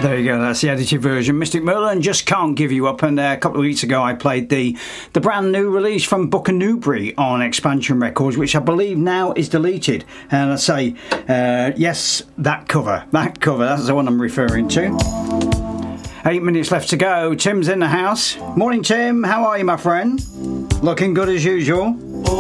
There you go, that's the edited version. Mystic Merlin, Just Can't Give You Up. And a couple of weeks ago I played the brand new release from Booker Newbury on Expansion Records, which I believe now is deleted. And I say, yes, that cover, that's the one I'm referring to. 8 minutes left to go. Tim's in the house. Morning, Tim. How are you, my friend? Looking good as usual.